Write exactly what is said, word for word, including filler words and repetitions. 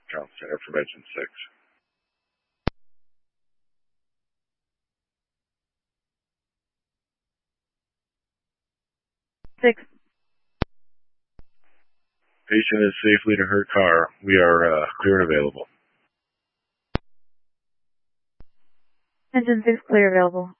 Town Center for Mention six. Six. Patient is safely to her car. We are uh, clear and available. Engine six, clear available.